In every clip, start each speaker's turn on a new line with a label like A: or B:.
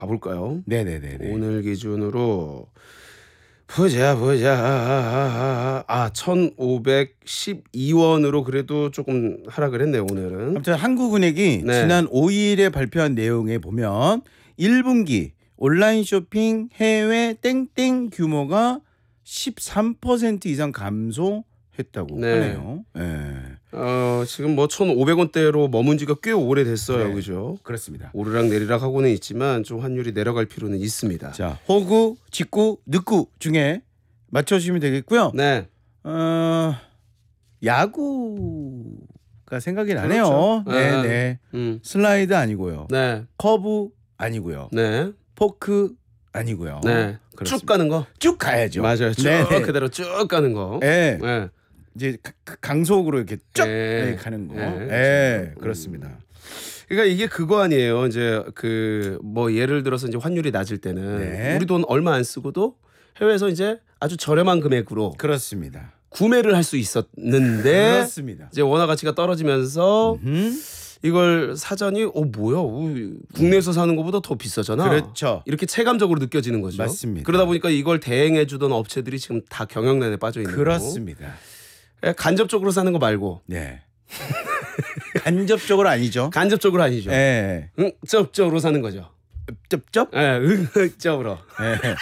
A: 가볼까요?
B: 네네네.
A: 오늘 기준으로 보자. 1,512원으로 그래도 조금 하락을 했네요, 오늘은.
B: 아무튼 한국은행이
A: 네.
B: 지난 5일에 발표한 내용에 보면 1분기 온라인 쇼핑 해외 땡땡 규모가 13% 이상 감소했다고
A: 네.
B: 하네요. 네.
A: 지금 뭐 1,500원대로 머문 지가 꽤 오래됐어요.
B: 네.
A: 그죠?
B: 그렇습니다.
A: 오르락 내리락 하고는 있지만 좀 환율이 내려갈 필요는 있습니다.
B: 자, 호구, 직구, 늑구 중에 맞춰주시면 되겠고요.
A: 네.
B: 야구가 생각이 나네요.
A: 그렇죠.
B: 네네. 슬라이드 아니고요.
A: 네.
B: 커브 아니고요.
A: 네.
B: 포크 아니고요.
A: 네.
B: 그렇습니다.
A: 쭉 가는 거.
B: 쭉 가야죠.
A: 맞아요. 쭉
B: 네네.
A: 그대로 쭉 가는 거.
B: 네.
A: 네.
B: 이제 강속으로 이렇게 쭉
A: 네.
B: 가는 거.
A: 네.
B: 네. 그렇습니다.
A: 그러니까 이게 그거 아니에요. 이제 그 뭐 예를 들어서 이제 환율이 낮을 때는
B: 네.
A: 우리 돈 얼마 안 쓰고도 해외에서 이제 아주 저렴한 금액으로
B: 그렇습니다.
A: 구매를 할 수 있었는데
B: 그렇습니다.
A: 이제 원화 가치가 떨어지면서 이걸 사자니 뭐야 국내에서 사는 것보다 더 비싸잖아.
B: 그렇죠.
A: 이렇게 체감적으로 느껴지는 거죠.
B: 맞습니다.
A: 그러다 보니까 이걸 대행해 주던 업체들이 지금 다 경영난에 빠져 있는
B: 그렇습니다.
A: 거고. 간접적으로 사는 거 말고.
B: 네. 간접적으로 아니죠.
A: 간접적으로 아니죠.
B: 네.
A: 응접적으로 사는 거죠.
B: 쩝쩝.
A: 예, 응접으로.
B: 네.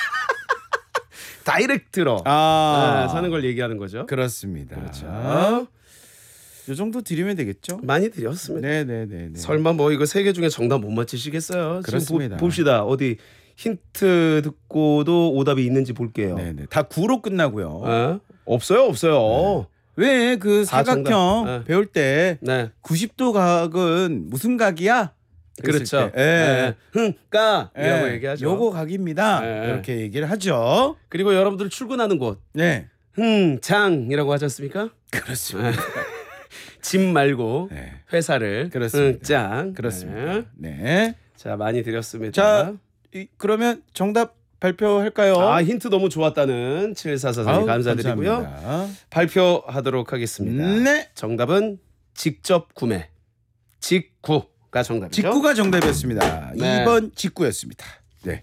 A: 다이렉트로 사는 걸 얘기하는 거죠.
B: 그렇습니다.
A: 그렇죠.
B: 이 정도 드리면 되겠죠?
A: 많이 드렸습니다.
B: 네네네.
A: 설마 뭐 이거 세 개 중에 정답 못 맞히시겠어요?
B: 그렇습니다.
A: 지금 봅시다. 어디 힌트 듣고도 오답이 있는지 볼게요.
B: 네네. 다 9로 끝나고요.
A: 예? 없어요.
B: 네. 왜 그 사각형
A: 정답. 네.
B: 배울 때
A: 네.
B: 90도 각은 무슨 각이야?
A: 그렇죠.
B: 예.
A: 까이라고
B: 예.
A: 얘기하죠.
B: 요거 각입니다.
A: 예.
B: 이렇게 얘기를 하죠.
A: 그리고 여러분들 출근하는 곳
B: 네.
A: 장이라고 하지 않습니까?
B: 그렇습니다.
A: 집 말고
B: 네.
A: 회사를
B: 그렇습니다.
A: 장.
B: 그렇습니다.
A: 네.
B: 네.
A: 자, 많이 드렸습니다.
B: 자, 그러면 정답 발표할까요?
A: 힌트 너무 좋았다는 7444님 감사드리고요.
B: 감사합니다.
A: 발표하도록 하겠습니다.
B: 네.
A: 정답은 직접 구매. 직구가 정답이죠.
B: 직구가 정답이었습니다.
A: 네.
B: 2번 직구였습니다. 네.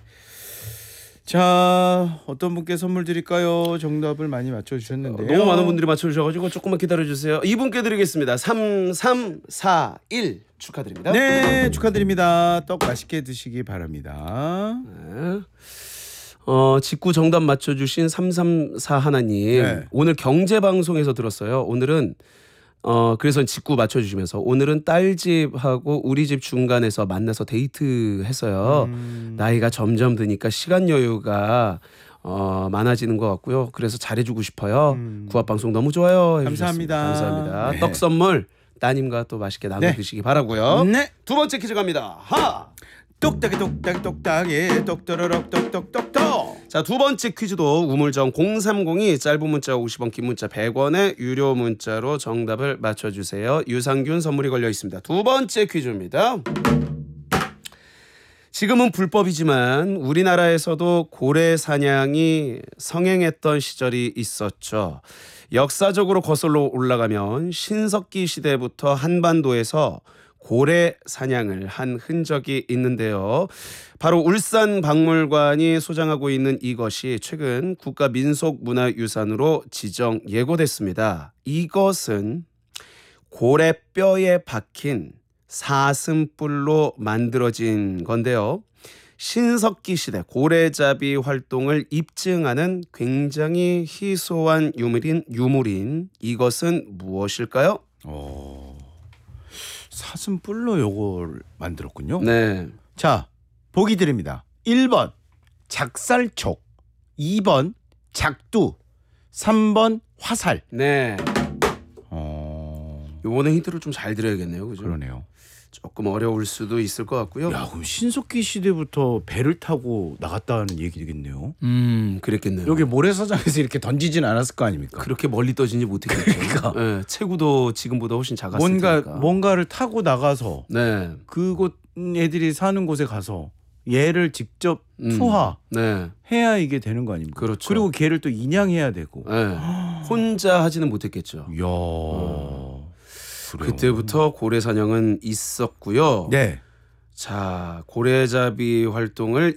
B: 자, 어떤 분께 선물 드릴까요? 정답을 많이 맞춰주셨는데요.
A: 너무 많은 분들이 맞춰주셔가지고 조금만 기다려주세요. 이분께 드리겠습니다. 3341 축하드립니다.
B: 네, 축하드립니다. 떡 맛있게 드시기 바랍니다.
A: 네. 직구 정답 맞춰주신 334 하나님
B: 네.
A: 오늘 경제방송에서 들었어요. 오늘은 그래서 직구 맞춰주시면서 오늘은 딸 집하고 우리 집 중간에서 만나서 데이트했어요. 나이가 점점 드니까 시간 여유가 많아지는 것 같고요. 그래서 잘해주고 싶어요. 구합방송 너무 좋아요.
B: 감사합니다.
A: 감사합니다.
B: 네.
A: 떡 선물 따님과 또 맛있게 나눠 드시기 바라고요.
B: 네.
A: 두 번째 퀴즈 갑니다.
B: 똑딱이 똑딱이 똑딱이 똑떠러럭 똑똑똑똑.
A: 자, 두 번째 퀴즈도 우물정 030이 짧은 문자 50원, 긴 문자 100원의 유료 문자로 정답을 맞춰주세요. 유산균 선물이 걸려 있습니다. 두 번째 퀴즈입니다. 지금은 불법이지만 우리나라에서도 고래 사냥이 성행했던 시절이 있었죠. 역사적으로 거슬러 올라가면 신석기 시대부터 한반도에서 고래 사냥을 한 흔적이 있는데요. 바로 울산박물관이 소장하고 있는 이것이 최근 국가민속문화유산으로 지정 예고됐습니다. 이것은 고래뼈에 박힌 사슴뿔로 만들어진 건데요. 신석기 시대 고래잡이 활동을 입증하는 굉장히 희소한 유물인 이것은 무엇일까요?
B: 사슴뿔로 요걸 만들었군요.
A: 네.
B: 자, 보기 드립니다. 1번 작살촉, 2번 작두, 3번 화살.
A: 네. 요거는 힌트를 좀 잘 드려야겠네요. 그죠?
B: 그러네요.
A: 조금 어려울 수도 있을 것 같고요.
B: 야, 그럼 신석기 시대부터 배를 타고 나갔다는 얘기겠네요.
A: 그랬겠네요.
B: 여기 모래사장에서 이렇게 던지진 않았을 거 아닙니까?
A: 그렇게 멀리 떠지지 못했겠죠.
B: 그러니까.
A: 네, 체구도 지금보다 훨씬 작았을 테니까.
B: 뭔가를 타고 나가서
A: 네.
B: 그곳 애들이 사는 곳에 가서 얘를 직접 투하
A: 네.
B: 해야 이게 되는 거 아닙니까?
A: 그렇죠.
B: 그리고 걔를 또 인양해야 되고.
A: 네. 혼자 하지는 못했겠죠.
B: 이야. 그래요.
A: 그때부터 고래 사냥은 있었고요.
B: 네.
A: 자, 고래잡이 활동을